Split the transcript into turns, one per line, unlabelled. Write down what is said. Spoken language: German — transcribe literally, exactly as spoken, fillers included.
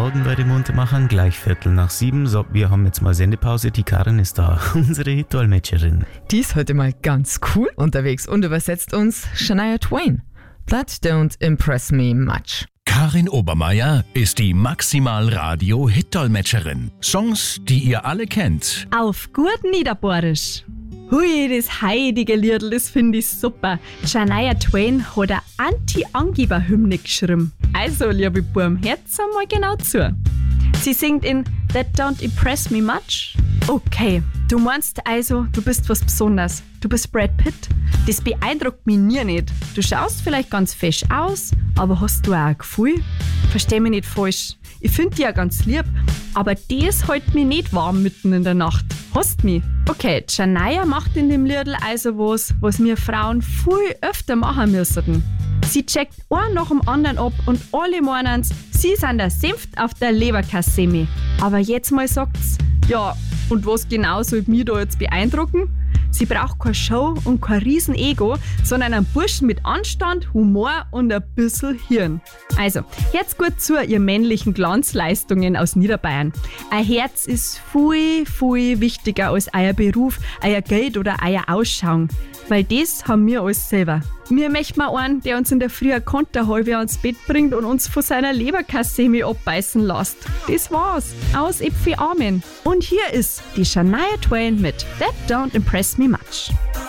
Morgen bei den Muntermachern, gleich Viertel nach sieben. So, wir haben jetzt mal Sendepause. Die Karin ist da, unsere Hit-Dolmetscherin.
Die ist heute mal ganz cool unterwegs und übersetzt uns Shania Twain. Blood don't impress me much.
Karin Obermeier ist die Maximal-Radio-Hit-Dolmetscherin. Songs, die ihr alle kennt.
Auf gut Niederbohrisch. Hui, das heilige Liedl, das finde ich super. Shania Twain hat eine Anti-Angeber-Hymne geschrieben. Also, liebe Burm, hört's einmal genau zu. Sie singt in That Don't Impress Me Much. Okay, du meinst also, du bist was Besonderes. Du bist Brad Pitt. Das beeindruckt mich nie nicht. Du schaust vielleicht ganz fesch aus, aber hast du auch ein Gefühl? Versteh mich nicht falsch. Ich finde dich ja ganz lieb, aber das hält mich nicht warm mitten in der Nacht. Hast mich? Okay, Shania macht in dem Liedl also was, was wir Frauen viel öfter machen müssten. Sie checkt einen nach dem anderen ab und alle meinen's, sie sind der Senf auf der Leberkassemi. Aber jetzt mal sagt's, ja, und was genau soll mich da jetzt beeindrucken? Sie braucht keine Show und kein Riesen-Ego, sondern einen Burschen mit Anstand, Humor und ein bisschen Hirn. Also, jetzt gut zu, ihr männlichen Glanzleistungen aus Niederbayern. Ein Herz ist viel, viel wichtiger als euer Beruf, euer Geld oder euer Ausschauen. Weil das haben wir alles selber. Wir möchten mal einen, der uns in der Früh ein Konterhalbe ans Bett bringt und uns von seiner Leberkassemi abbeißen lässt. Das war's. Aus Epfi Amen. Und hier ist die Shania Twain mit That Don't Impress Me Much.